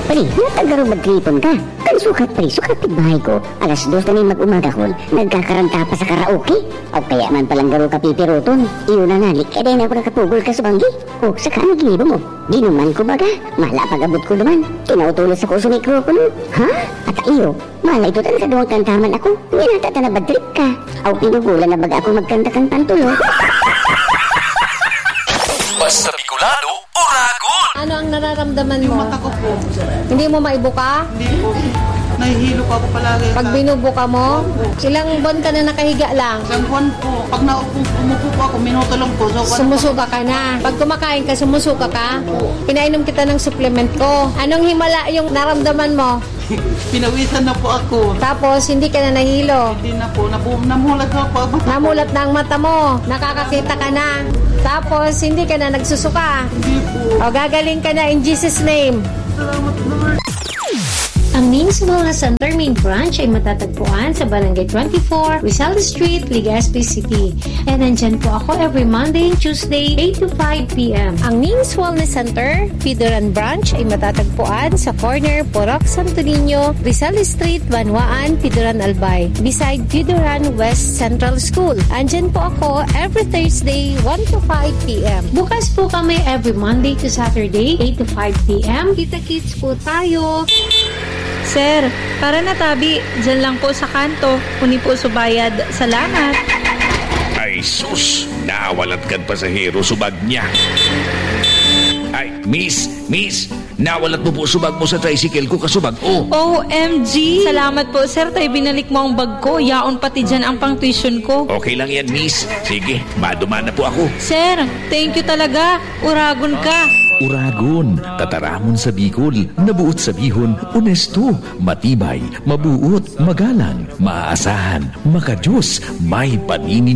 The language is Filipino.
Pari, natagaro magtripon ka. Kan sukat, pari, sukat bahay ko. Alas 2 na mag-umaga ko, nagkakaranta pa sa karaoke. O kaya man palang garo ka pipiruton. Iyon na nalik, kaya na ako nakapugol ka sa banggi. O, saka naglibo mo. Ginuman ko baga. Mala pag-abot ko naman. Kinautulos ako sa mikropono. Ha? At iyo, mala ito talaga duwang kantaman ako. Hindi natata na badrip ka. O, pinugulan na baga ako magkanta-kantang tulo. Basta Bicolano, Uragon! Ano ang nararamdaman mo? Yung mata ko po. Hindi mo maibuka? Hindi po. Nahihilo pa ako palagi. Pag binubuka mo? Ilang buwan ka na nakahiga lang? Isang buwan po. Pag umupo po ako, minuto lang po. So, Sumusuka ka na. Pag kumakain ka, sumusuka ka? Pinainom kita ng supplement ko. Anong himala yung naramdaman mo? Pinawisan na po ako. Tapos, hindi ka na nahilo. Hindi na po. Namulat na po ako. Namulat na ang mata mo. Nakakakita ka na. Tapos, hindi ka na nagsusuka. Hindi po. O, gagaling ka na in Jesus' name. Salamat Lord. Ang Ming's Wellness Center Main Branch ay matatagpuan sa Barangay 24, Rizal Street, Legazpi City. And nandyan po ako every Monday and Tuesday, 8 to 5 p.m. Ang Ming's Wellness Center, Pidoran Branch ay matatagpuan sa corner Porok Santo Niño, Rizal Street, Banwaan, Pidoran Albay, beside Pidoran West Central School. Andyan po ako every Thursday, 1 to 5 p.m. Bukas po kami every Monday to Saturday, 8 to 5 p.m. Kita-kits po tayo. Sir, para natabi, dyan lang po sa kanto. Kuni po subayad. Salamat. Ay sus, nawalat kan pasahero subag niya. Ay, miss, nawalat mo po subag mo sa tricycle ko kasubag. OMG! Salamat po, sir. Tay binalik mo ang bag ko. Yaon pati dyan ang pang-tuition ko. Okay lang yan, miss. Sige, maduman na po ako. Sir, thank you talaga. Uragon ka. Uragon, tataramon sa Bicol, nabuot sa bihon, onesto, matibay, mabuot, magalang, maaasahan, makajos, may paninin